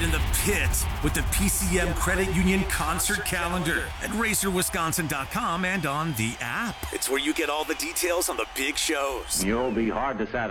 Get in the pit with the PCM Credit Union concert calendar at racerwisconsin.com and on the app. It's where you get all the details on the big shows. You'll be hard to satisfy.